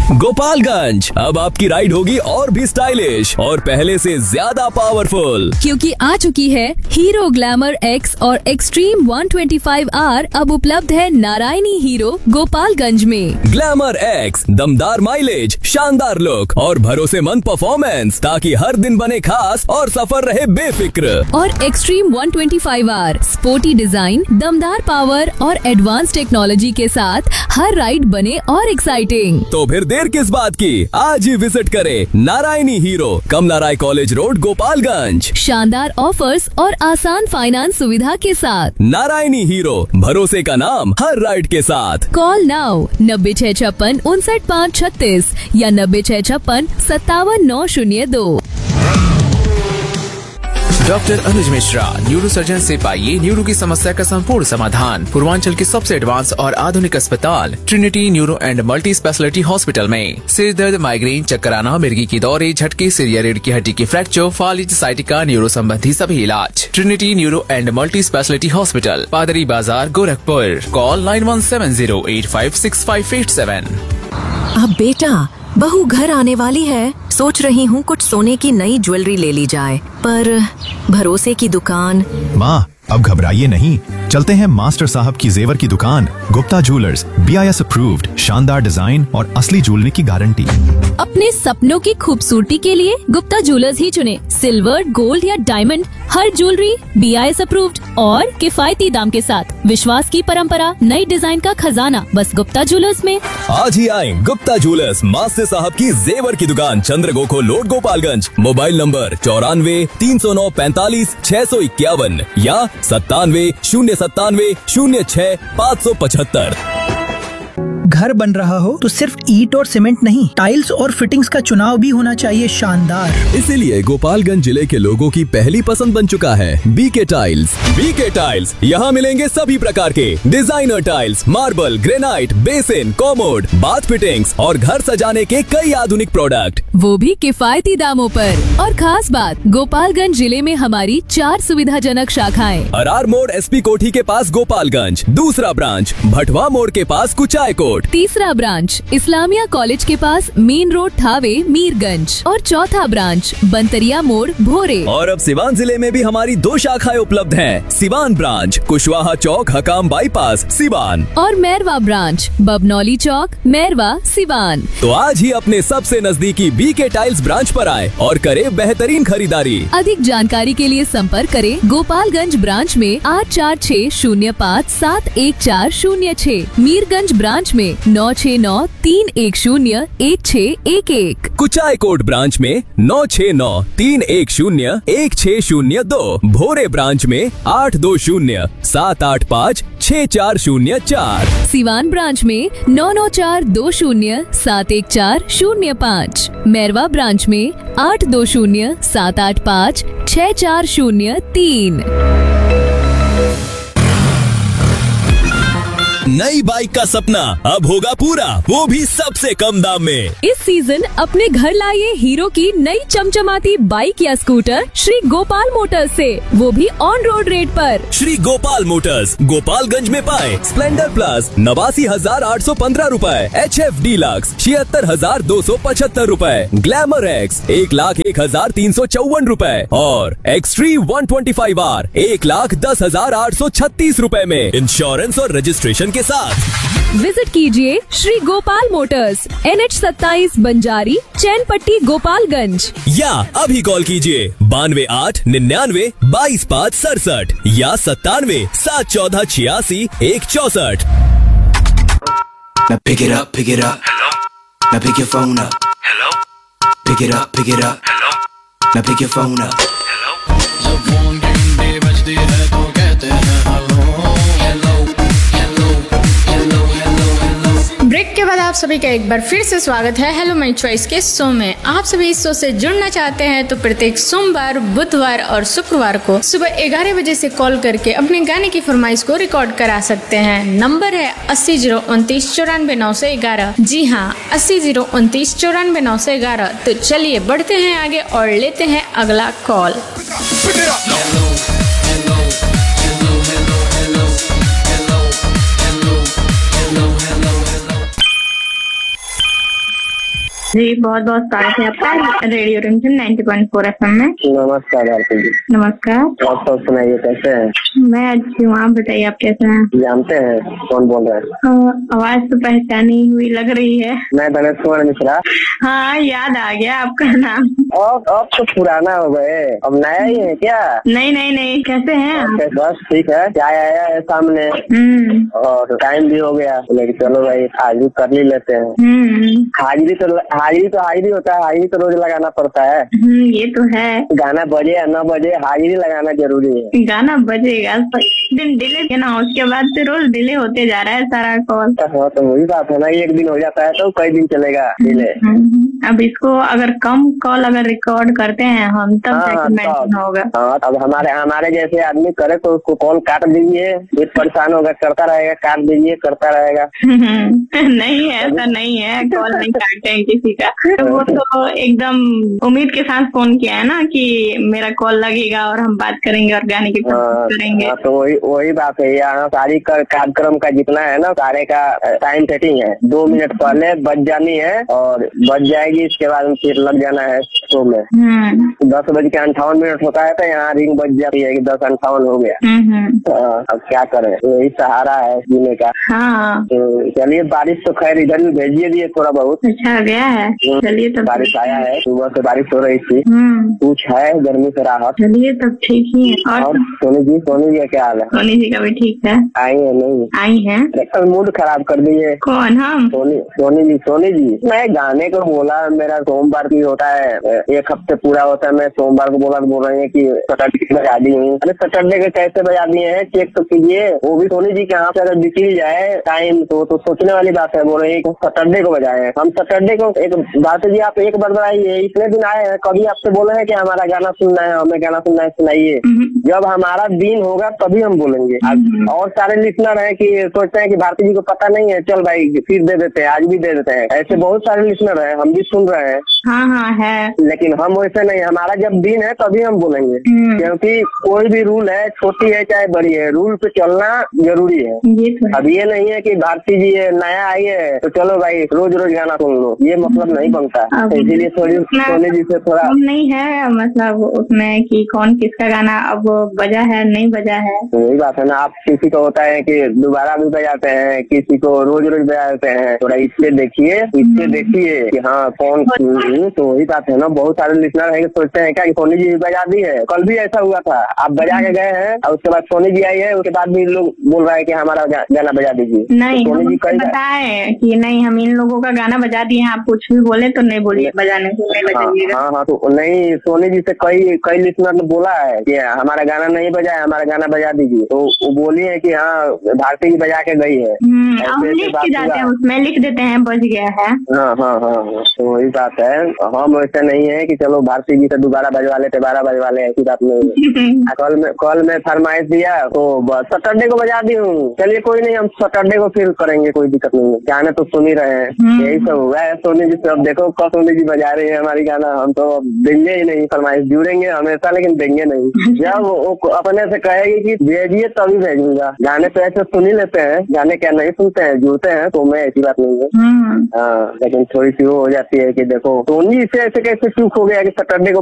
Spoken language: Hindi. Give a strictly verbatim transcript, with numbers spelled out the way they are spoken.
गोपालगंज, अब आपकी राइड होगी और भी स्टाइलिश और पहले से ज्यादा पावरफुल, क्योंकि आ चुकी है हीरो ग्लैमर एक्स और extreme one twenty five are. अब उपलब्ध है नारायणी हीरो गोपालगंज में। ग्लैमर एक्स, दमदार माइलेज, शानदार लुक और भरोसेमंद परफॉर्मेंस, ताकि हर दिन बने खास और सफर रहे बेफिक्र। और extreme one twenty five are, sporty design, दमदार पावर और एडवांस टेक्नोलॉजी के साथ हर राइड बने और एक्साइटिंग। तो फिर देर किस बात की, आज ही विजिट करें नारायणी हीरो, कमला राय कॉलेज रोड, गोपालगंज। शानदार ऑफर्स और आसान फाइनेंस सुविधा के साथ। नारायणी हीरो, भरोसे का नाम हर राइड के साथ। कॉल नाउ नब्बे छह छप्पन उनसठ पाँच छत्तीस या नब्बे छह छप्पन सत्तावन नौ शून्य दो। डॉक्टर अनुज मिश्रा, न्यूरो सर्जन से पाइए न्यूरो की समस्या का संपूर्ण समाधान। पूर्वांचल के सबसे एडवांस और आधुनिक अस्पताल Trinity neuro and multi speciality hospital में सिर दर्द, माइग्रेन, चक्कर आना, मिर्गी की दौरे, झटके, सिर या रीढ़ की हड्डी की फ्रैक्चर, फालिज, साइटिका, न्यूरो संबंधी सभी इलाज। Trinity neuro and multi speciality hospital, पादरी बाजार, Gorakhpur. Call nine one seven zero eight five six five eight seven. अब बेटा, बहू घर आने वाली है, सोच रही हूँ कुछ सोने की नई ज्वेलरी ले ली जाए, पर भरोसे की दुकान। माँ, अब घबराइए नहीं, चलते हैं मास्टर साहब की जेवर की दुकान, Gupta jewellers, B I S approved, शानदार डिजाइन और असली ज्वेलरी की गारंटी। अपने सपनों की खूबसूरती के लिए गुप्ता ज्वेलर्स ही चुने। सिल्वर, गोल्ड या diamond, her jewellery B I S approved और किफायती दाम के साथ। विश्वास की परंपरा, नई डिजाइन का खजाना, बस गुप्ता ज्वेलर्स में। आज ही आए गुप्ता ज्वेलर्स, मास्टर साहब की जेवर की दुकान, चंद्रगोखो रोड, गोपालगंज। मोबाइल नंबर चौरानवे तीन सौ नौ पैंतालीस छह सौ इक्यावन या सत्तानवे शून्य सत्तानवे शून्य छह पाँच सौ पचहत्तर। घर बन रहा हो तो सिर्फ ईंट और सीमेंट नहीं, टाइल्स और फिटिंग्स का चुनाव भी होना चाहिए शानदार। इसीलिए गोपालगंज जिले के लोगों की पहली पसंद बन चुका है बीके टाइल्स। बीके टाइल्स, यहाँ मिलेंगे सभी प्रकार के designer tiles, marble, granite, basin, commode, bath fittings और घर सजाने के कई आधुनिक प्रोडक्ट, वो भी किफायती दामों पर। और खास बात, गोपालगंज जिले में हमारी चार सुविधाजनक शाखाएं। अरार मोड़ एसपी कोठी के पास गोपालगंज, दूसरा ब्रांच भटवा मोड़ के पास कुचाय कोट, तीसरा ब्रांच इस्लामिया कॉलेज के पास मेन रोड थावे मीरगंज और चौथा ब्रांच बंतरिया मोड़ भोरे। और अब सिवान जिले में भी हमारी दो शाखाएं उपलब्ध हैं। सिवान ब्रांच कुशवाहा चौक, हकाम बाईपास, सिवान, और मैरवा ब्रांच बबनौली चौक, मैरवा, सिवान। तो आज ही अपने सबसे नजदीकी बीके टाइल्स ब्रांच पर आए और करे बेहतरीन खरीदारी। अधिक जानकारी के लिए संपर्क करें गोपालगंज ब्रांच में आठ चार छह शून्य पाँच सात एक चार शून्य छह, मीरगंज ब्रांच में नौ छह नौ तीन एक शून्य एक छह एक एक, कुचाय कोट ब्रांच में नौ छह नौ तीन एक शून्य एक छह शून्य दो, भोरे ब्रांच में आठ दो शून्य सात आठ पाँच छह चार शून्य चार, सिवान ब्रांच में नौ नौ चार दो शून्य सात एक चार शून्य पाँच, मैरवा ब्रांच में आठ दो शून्य सात आठ पाँच छह चार शून्य तीन। नई बाइक का सपना अब होगा पूरा, वो भी सबसे कम दाम में। इस सीजन अपने घर लाइए हीरो की नई चमचमाती बाइक या स्कूटर श्री गोपाल मोटर्स से, वो भी ऑन रोड रेट पर। श्री गोपाल मोटर्स गोपालगंज में पाए स्प्लेंडर प्लस नवासी हजार आठ सौ पंद्रह रूपए, एच एफ डीलक्स छिहत्तर हजार दो सौ पचहत्तर रूपए, ग्लैमर एक्स एक लाख एक हजार तीन सौ चौवन रूपए और extreme one twenty five are एक लाख दस हजार आठ सौ छत्तीस रूपए में इंश्योरेंस और रजिस्ट्रेशन के साथ। विजिट कीजिए Shri Gopal Motors, N H सत्ताईस बंजारी, चैनपट्टी, गोपालगंज। या अभी कॉल कीजिए बानवे आठ निन्यानवे बाईस पाँच सड़सठ या सत्तानवे सात चौदह छियासी एक चौसठ। Now pick it up, pick it up. Hello. Now pick your phone up. Hello. Pick it up, pick it up. Hello. Now pick your phone up. Hello. जब फोन घंटे बजती है तो कहते हैं hello hello hello hello hello hello. Break के बाद आप सभी का एक बार फिर से स्वागत है हेलो माय चॉइस के शो में। आप सभी इस शो से जुड़ना चाहते हैं तो प्रत्येक सोमवार, बुधवार और शुक्रवार को सुबह ग्यारह बजे से कॉल करके अपने गाने की फरमाइश को रिकॉर्ड करा सकते हैं। नंबर है अस्सी जीरो उनतीस चौरानवे नौ सौ ग्यारह। जी हाँ, अस्सी जीरो उनतीस चौरानवे नौ सौ ग्यारह। तो चलिए बढ़ते हैं आगे और लेते हैं अगला कॉल। जी बहुत बहुत स्वागत है आपका रेडियो रिमझिम ninety point four F M में। नमस्कार भारती जी। नमस्कार। आप सब सुनाइए, कैसे हैं? मैं अच्छी हूँ, आप बताइए आप कैसे हैं? जानते हैं कौन बोल रहे हैं? आवाज तो पहचानी हुई लग रही है। मैं धनेश कुमार मिश्रा। हाँ याद आ गया आपका नाम। अब अब तो पुराना हो गए, अब नया ही है क्या? नहीं नहीं नहीं, कैसे हैं आप? बस ठीक है, चाय आया है सामने और टाइम भी हो गया, लेकिन चलो भाई हाजिरी कर ही लेते हैं। हाजिरी तो हाजिरी तो हाजिरी होता है, हाजिरी तो रोज लगाना पड़ता है। ये तो है। गाना बजे या न बजे हाजिरी लगाना जरूरी है। गाना बजेगा, दिन डिले है ना, उसके बाद से रोज डिले होते जा रहा है सारा कॉल। हाँ तो वही बात है ना, एक दिन हो जाता है तो कई दिन चलेगा डिले। अब इसको अगर कम कॉल अगर रिकॉर्ड करते हैं हम तब जाके मेंशन होगा। हाँ अब हमारे हमारे जैसे आदमी करे तो उसको कॉल काट दीजिए, ये परेशान होगा, करता रहेगा, काट दीजिए, करता रहेगा। नहीं ऐसा नहीं है, कॉल नहीं काटते हैं किसी का। तो वो तो एकदम उम्मीद के साथ फोन किया है ना कि मेरा कॉल लगेगा और हम बात करेंगे और गाने की बात करेंगे। तो वही वही बात है, यहाँ सारी कार्यक्रम का जितना है ना सारे का टाइम सेटिंग है, दो मिनट पहले बज जानी है और बज जाएगी, इसके बाद फिर लग जाना है शो में। दस बज के अंठावन मिनट होता है तो यहाँ रिंग बज जाती है कि दस अंठावन हो गया। अब क्या करें, यही सहारा है जीने का। हाँ। तो चलिए, बारिश तो खैर इधर भी भेजिए दिए थोड़ा बहुत। अच्छा गया है, चलिए तब बारिश आया है, सुबह से बारिश हो रही थी, कुछ है गर्मी से राहत। चलिए तब ठीक ही है। और, और सोनी जी सोनी जी का क्या हाल है? सोनी जी का भी ठीक है। आई है नहीं? आई है। मूड खराब कर दिए। कौन? हम? सोनी सोनी जी सोनी जी मैं गाने को बोला, मेरा सोमवार की होता है, एक हफ्ते पूरा होता है, मैं सोमवार को बोला तो बोल रही है कि सैटरडे बजा दी हूँ। अरे सैटरडे के कैसे बजा दिए हैं, चेक तो कीजिए। वो भी सोनी जी के यहाँ से अगर निकल जाए टाइम तो तो सोचने वाली बात है। बोल रहे हैं सैटरडे को बजाए, हम सैटरडे को एक बात जी आप एक बार बताइए, इतने दिन आए हैं, कभी आपसे बोले हैं कि हमारा गाना सुनना है, हमें गाना सुनना है, सुनाइए। जब हमारा दिन होगा तभी हम बोलेंगे। और सारे लिसनर है कि सोचते हैं कि भारती जी को पता नहीं है, चल भाई फिर दे देते हैं, आज भी दे देते हैं। ऐसे बहुत सारे लिसनर है, हम भी सुन रहे हैं। हाँ हाँ है, लेकिन हम वैसे नहीं, हमारा जब दिन है तभी हम बोलेंगे, क्योंकि कोई भी रूल है, छोटी है चाहे बड़ी है, रूल पे चलना जरूरी है। ये तो अब ये नहीं है कि भारती जी नया आई है तो चलो भाई रोज रोज गाना सुन लो, ये मतलब नहीं बनता। इसीलिए सोनी जी से थोड़ा नहीं है मतलब उसमें कि कौन किसका गाना अब बजा है नहीं बजा है। वही बात है ना, आप किसी को होता है कि दोबारा भी बजाते हैं, किसी को रोज रोज बजाते हैं, थोड़ा इससे देखिए इससे देखिए कि हाँ कौन। तो वही बात है ना, बहुत सारे लिसनर है कि सोचते हैं क्या कि सोनी जी बजा दी है। कल भी ऐसा हुआ था, आप बजा के गए हैं और उसके बाद सोनी जी आई है, उसके बाद भी लोग बोल रहा है कि हमारा गाना बजा दीजिए। नहीं सोनी जी कहीं बताए कि नहीं हम इन लोगों का गाना बजा दिए हैं, आप कुछ भी बोले तो नहीं बोलिए, बजाने को नहीं बजाइएगा। हाँ हाँ तो नहीं, सोनी जी से कई कई लिसनर ने बोला है कि हमारा गाना नहीं बजा है, हमारा गाना बजा दीजिए। तो वो बोली है कि हाँ भारती जी बजा के गई है, लिख के जाते हैं उसमें लिख देते हैं बज गया है। हाँ हाँ हाँ तो वही बात है, हम वैसे नहीं है कि चलो भारती जी से दोबारा बजवा ले दोबारा बजवा ले, ऐसी बात नहीं। कल में कल में फरमाइश दिया तो सैटरडे को बजा दी हूँ, चलिए कोई नहीं, हम सैटरडे को फिर करेंगे, कोई दिक्कत नहीं है। गाने तो सुन ही रहे हैं, यही सब हुआ है। सोनी जी से अब देखो कब सोनी जी बजा रही है हमारी गाना, हम तो देंगे ही नहीं, फरमाइश जुड़ेंगे हमेशा लेकिन देंगे नहीं। जब वो अपने से कहेगी कि भेजिए तभी भेजूंगा। गाने तो ऐसे सुन ही लेते हैं, गाने क्या नहीं सुनते हैं, जुड़ते हैं तो मैं ऐसी बात नहीं है। हाँ लेकिन थोड़ी सी वो हो जाती है कि देखो सोनी से ऐसे कैसे चूक हो गया कि सैटरडे को